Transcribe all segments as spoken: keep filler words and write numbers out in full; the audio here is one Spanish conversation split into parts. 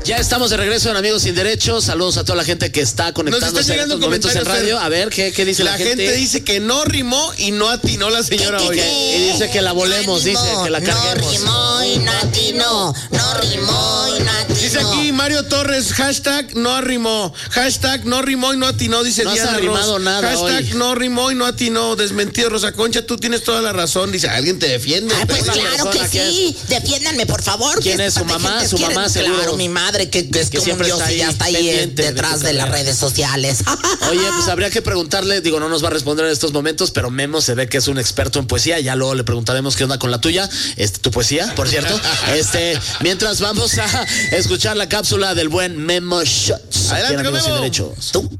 Ya estamos de regreso en Amigos Sin Derechos. Saludos a toda la gente que está conectándose en estos momentos en radio. A ver, ¿qué, qué dice la, la gente? La gente dice que no rimó y no atinó la señora hoy. Y dice que la volemos, no dice que la carguemos. No rimó y no atinó, no rimó y no atinó. Dice aquí Mario Torres, hashtag no arrimó, hashtag no rimó y no atinó, dice no Diana has arrimado Ross. Nada hashtag hoy. no rimó y no atinó, desmentido Rosa Concha, tú tienes toda la razón, dice, alguien te defiende. Ay, pues Una claro que persona que sí, defiéndanme por favor. ¿Quién que es su mamá? gente Su quieren- mamá seguro. Claro, mi madre que, que es Que como siempre Dios está y ya ahí está ahí pendiente de detrás tu de, las carrera. redes sociales. Oye, pues habría que preguntarle, digo, no nos va a responder en estos momentos, pero Memo se ve que es un experto en poesía, ya luego le preguntaremos qué onda con la tuya, este, tu poesía, por cierto. Este, mientras vamos a escuchar la cápsula del buen Memo Shots. Adelante, Amigos Memo. Sin Derechos. Tú.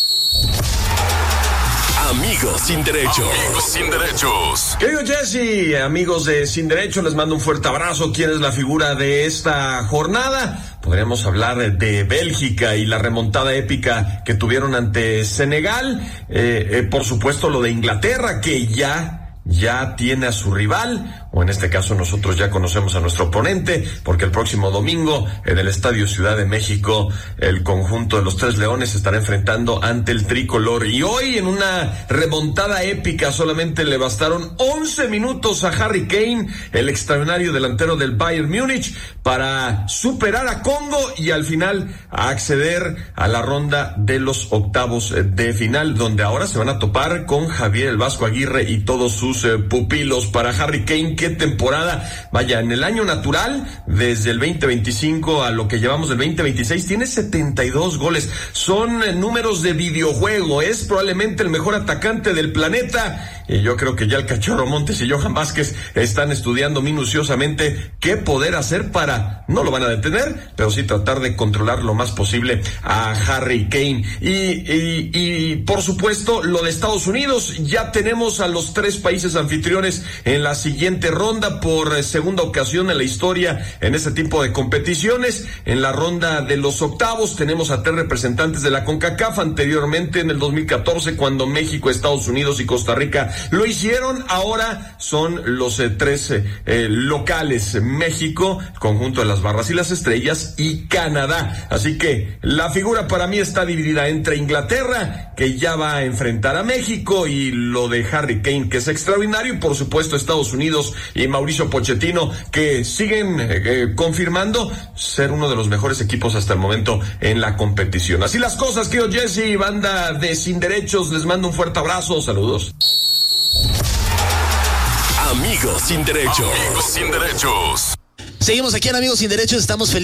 Amigos Sin Derechos. Amigos Sin Derechos. Querido Jesse, amigos de Sin Derecho, les mando un fuerte abrazo. ¿Quién es la figura de esta jornada? Podríamos hablar de Bélgica y la remontada épica que tuvieron ante Senegal. Eh, eh, por supuesto, lo de Inglaterra, que ya... ya tiene a su rival, o en este caso nosotros ya conocemos a nuestro oponente, porque el próximo domingo en el Estadio Ciudad de México el conjunto de los Tres Leones se estará enfrentando ante el tricolor. Y hoy en una remontada épica solamente le bastaron once minutos a Harry Kane, el extraordinario delantero del Bayern Múnich, para superar a Congo y al final a acceder a la ronda de los octavos de final, donde ahora se van a topar con Javier el Vasco Aguirre y todos sus eh, pupilos. Para Harry Kane, qué temporada, vaya, en el año natural, desde el veinte veinticinco a lo que llevamos del veinte veintiséis, tiene setenta y dos goles, son eh, números de videojuego, es probablemente el mejor atacante del planeta. Y yo creo que ya el Cachorro Montes y Johan Vázquez están estudiando minuciosamente qué poder hacer para, no lo van a detener, pero sí tratar de controlar lo más posible a Harry Kane. Y, y, y por supuesto, lo de Estados Unidos, ya tenemos a los tres países anfitriones en la siguiente ronda por segunda ocasión en la historia en este tipo de competiciones. En la ronda de los octavos tenemos a tres representantes de la CONCACAF, anteriormente en el dos mil catorce, cuando México, Estados Unidos y Costa Rica lo hicieron. Ahora son los eh, tres eh, eh, locales: México, conjunto de las Barras y las Estrellas, y Canadá. Así que la figura para mí está dividida entre Inglaterra, que ya va a enfrentar a México, y lo de Harry Kane, que es extraordinario, y por supuesto Estados Unidos y Mauricio Pochettino, que siguen eh, eh, confirmando ser uno de los mejores equipos hasta el momento en la competición. Así las cosas, querido Jesse, banda de Sin Derechos, les mando un fuerte abrazo, saludos. Amigos Sin Derechos. Amigos Sin Derechos. Seguimos aquí en Amigos Sin Derechos, estamos felices.